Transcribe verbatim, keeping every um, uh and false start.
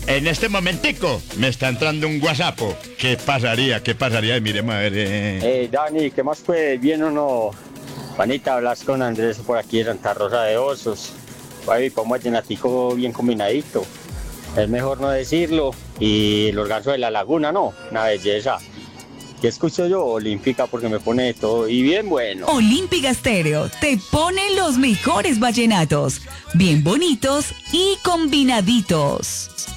En este momentico me está entrando un WhatsApp. ¿Qué pasaría? ¿Qué pasaría? Miremos a ver. Eh. Hey, Dani, ¿qué más pues? ¿Bien o no? Panita, hablas con Andrés por aquí de Santa Rosa de Osos. Ay, como vallenatico bien combinadito. Es mejor no decirlo. Y el organzo de la laguna, no, una belleza. ¿Qué escucho yo? Olímpica, porque me pone de todo y bien bueno. Olímpica Estéreo te pone los mejores vallenatos, bien bonitos y combinaditos.